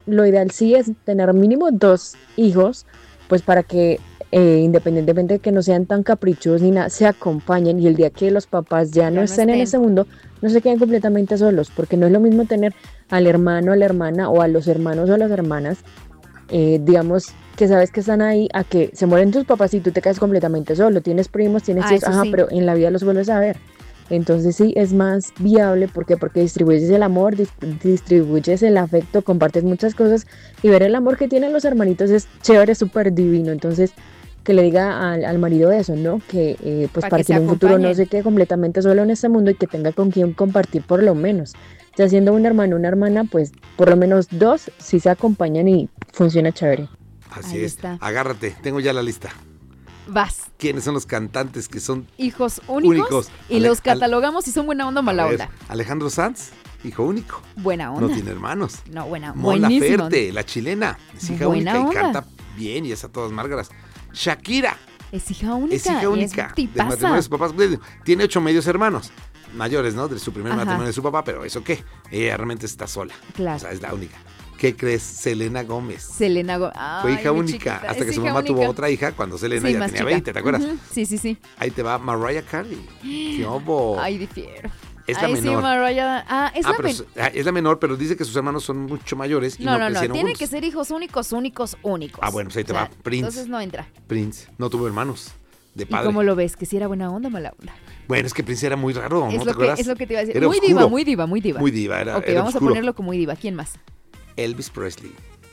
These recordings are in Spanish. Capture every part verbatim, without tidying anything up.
lo ideal sí es tener mínimo dos hijos, pues para que eh, independientemente de que no sean tan caprichosos ni nada, se acompañen y el día que los papás ya, ya no estén, estén en ese mundo, no se queden completamente solos, porque no es lo mismo tener al hermano, a la hermana o a los hermanos o a las hermanas, eh, digamos, que sabes que están ahí, a que se mueren tus papás y tú te quedas completamente solo, tienes primos, tienes ah, hijos, ajá, sí. pero en la vida los vuelves a ver. Entonces sí, es más viable, ¿por qué? Porque distribuyes el amor, distribuyes el afecto, compartes muchas cosas y ver el amor que tienen los hermanitos es chévere, súper divino. Entonces, que le diga al, al marido eso, ¿no? Que eh, pues para, para que, que en un futuro no se quede completamente solo en este mundo y que tenga con quien compartir por lo menos. Ya siendo un hermano, una hermana, pues por lo menos dos sí se acompañan y funciona chévere. Así Ahí es, está. Agárrate, tengo ya la lista. Vas. ¿Quiénes son los cantantes que son hijos únicos? únicos? Y Ale- los catalogamos si son buena onda o mala onda. Alejandro Sanz, hijo único. Buena onda. No tiene hermanos. No, buena onda. Mon Laferte, la chilena, es hija buena única onda. y canta bien y es a todas márgaras. Shakira. Es hija única. Es hija única. Del matrimonio de sus papás. Tiene ocho medios hermanos. Mayores, ¿no? De su primer Ajá. matrimonio de su papá, pero ¿eso qué? Ella realmente está sola. Claro. O sea, es la única. ¿Qué crees? Selena Gómez. Selena Gómez. Fue hija única. Chiquita. Hasta es que su mamá única. Tuvo otra hija cuando Selena sí, ya tenía chica. veinte, ¿te acuerdas? Uh-huh. Sí, sí, sí. Ahí te va Mariah Carey. ¿Qué obo? Ay, difiero. Es la Ay, menor. Sí, Mariah. Ah, es ah, la pero menor. Es la menor, pero dice que sus hermanos son mucho mayores y no, no, no, no crecieron no. Tienen juntos. que ser hijos únicos, únicos, únicos. Ah, bueno, pues ahí te o sea, va. Prince. Entonces no entra. Prince. No tuvo hermanos. De padre. ¿Y cómo lo ves? ¿Que si era buena onda o mala onda? Bueno, es que Prince era muy raro, ¿no? Es ¿Te lo acuerdas? Que, es lo que te iba a decir. Era muy oscuro. diva, muy diva, muy diva. Muy diva, era Ok, era vamos oscuro. a ponerlo como muy diva. ¿Quién más? Elvis Presley.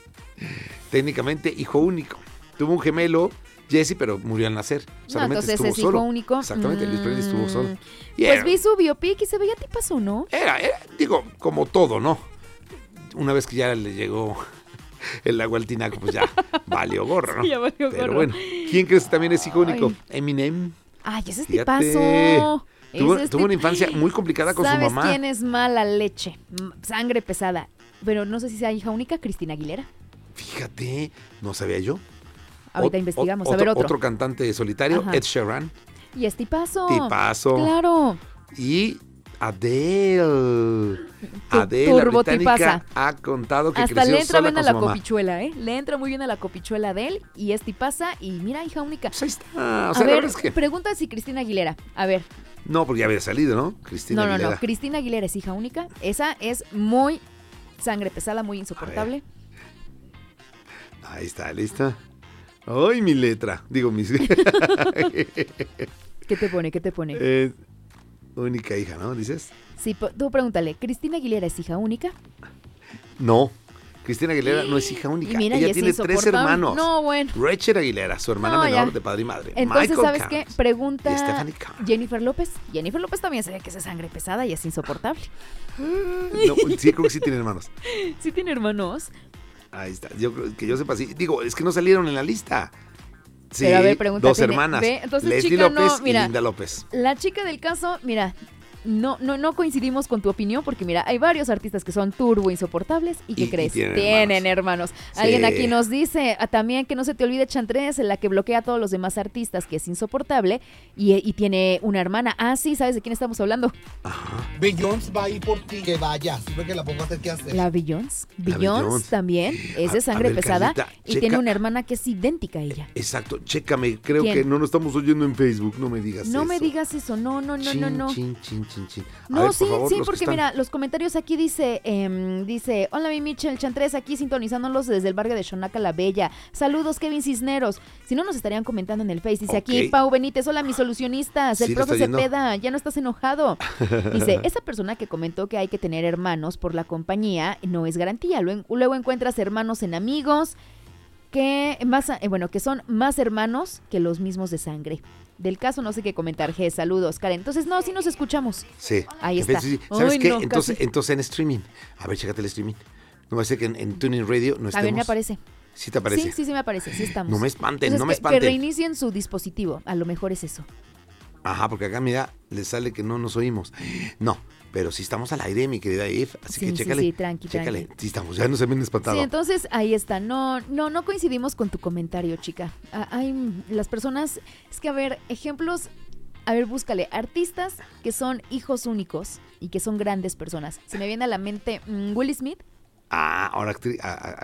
Técnicamente hijo único. Tuvo un gemelo, Jesse, pero murió al nacer. O sea, no, entonces estuvo es solo. hijo único. Exactamente, mm, Elvis Presley estuvo solo. Y pues era, vi su biopic y se veía tipazo, ¿no? Era, era, digo, como todo, ¿no? Una vez que ya le llegó el agua al tinaco, pues ya valió gorro, ¿no? Sí, ya valió pero gorro. bueno, ¿quién crees que también es hijo único? Ay. Eminem. Ay, ese es Fíjate. tipazo. Tuvo, ese tuvo una infancia muy complicada con su mamá. ¿Sabes quién es mala leche? Sangre pesada. Pero no sé si sea hija única, Cristina Aguilera. Fíjate, no sabía yo. Ahorita o, investigamos, o, a ver otro. Otro cantante solitario, Ajá. Ed Sheeran. Y es tipazo. Tipazo. Claro. Y Adele. Tu, Adele, la británica, tipaza. ha contado que Hasta creció le entra sola bien con a la su mamá. copichuela, ¿eh? Le entra muy bien a la copichuela de él y es tipaza y mira, hija única. Pues ahí está. O sea, a la ver, verdad es que... pregunta si Cristina Aguilera. A ver. No, porque ya había salido, ¿no? Cristina no, no, Aguilera. No, Cristina Aguilera es hija única. Esa es muy sangre pesada, muy insoportable. Ahí está, lista. Ay, mi letra. Digo, mis... ¿Qué te pone? ¿Qué te pone? Eh, única hija, ¿no? ¿Dices? Sí, tú pregúntale, ¿Cristina Aguilera es hija única? No. Cristina Aguilera no es hija única. Mira, ella tiene tres hermanos. No, bueno. Rachel Aguilera, su hermana no, menor ya. de padre y madre. Entonces, Michael ¿sabes Carnes, qué? Pregunta y Stephanie Carr. Jennifer López. Jennifer López también se ve que es sangre pesada y es insoportable. No, sí, creo que sí tiene hermanos. ¿Sí tiene hermanos? Ahí está. Yo creo que yo sepa sí. Digo, es que no salieron en la lista. Sí, pero a ver, pregunta, dos tiene, hermanas. Ve, entonces, Leslie chica, López no, mira, y Linda López. La chica del caso, mira, no, no, no coincidimos con tu opinión porque mira, hay varios artistas que son turbo insoportables y ¿qué Y- y crees? tienen Tienen hermanos. Sí. Alguien aquí nos dice ah, también que no se te olvide Chantres, la que bloquea a todos los demás artistas, que es insoportable y, y tiene una hermana. Ah, sí, ¿sabes de quién estamos hablando? Beyoncé va a ir por ti, que vaya, siempre que la pongo a hacer qué hacer. La Beyoncé. La Beyoncé Beyoncé. también es de A- a sangre ver, pesada Carlita, y checa. tiene una hermana que es idéntica a ella. Exacto, chécame. Creo ¿Quién? que no nos estamos oyendo en Facebook. No me digas No eso. me digas eso, no, no, no, Chin, no, no. Chin, chin, chin, chin. A No, ver, sí, por favor, sí, los que porque están- mira, los comentarios aquí dice, eh, dice, hola mi Michelle Chantres, aquí sintonizándolos desde el barrio de Xonaca la Bella. Saludos, Kevin Cisneros. Si no, nos estarían comentando en el Face. Dice Ok. aquí, Pau Benítez, hola mis solucionistas, el Sí, te profe está yendo. Cepeda, ya no estás enojado. Dice, esa persona que comentó que hay que tener hermanos por la compañía no es garantía. Luego, luego encuentras hermanos en amigos que más, eh, bueno, que son más hermanos que los mismos de sangre. Del caso no sé qué comentar, G, saludos, Karen. Entonces, no, sí nos escuchamos. Sí. Ahí En está. vez de- ¿Sabes Ay, qué? no, entonces, casi. entonces en streaming. A ver, chécate el streaming. No va a ser que en, en Tuning Radio no estemos. A ver, me aparece. Sí te aparece. Sí, sí, sí me aparece, sí estamos. No me espanten, Entonces, no me que- espanten. Que reinicien su dispositivo, a lo mejor es eso. Ajá, porque acá, mira, les sale que no nos oímos. No, pero sí estamos al aire, mi querida Eve. Así Sí, que sí, chécale. sí, tranqui, Chécale. tranqui. Sí estamos, ya nos habían espantado. Sí, entonces ahí está. No, no, no coincidimos con tu comentario, chica. Ah, hay las personas, es que a ver, ejemplos, a ver, búscale, artistas que son hijos únicos y que son grandes personas. Se me viene a la mente mm, Will Smith. Ah, ahora actri- a- a-